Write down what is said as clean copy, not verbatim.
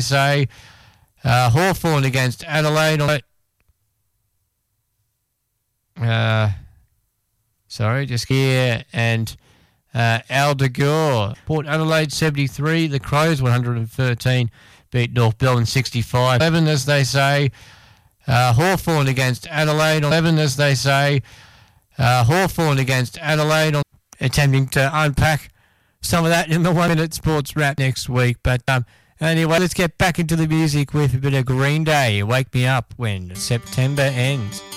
say Hawthorn against Adelaide. Sorry, just here. And Aldegore. Port Adelaide 73. The Crows 113. Beat North Melbourne 65. 11, as they say. Hawthorn against Adelaide. 11, as they say. Hawthorn against Adelaide. Attempting to unpack some of that in the 1 Minute Sports Wrap next week. But anyway, let's get back into the music with a bit of Green Day. Wake Me Up When September Ends.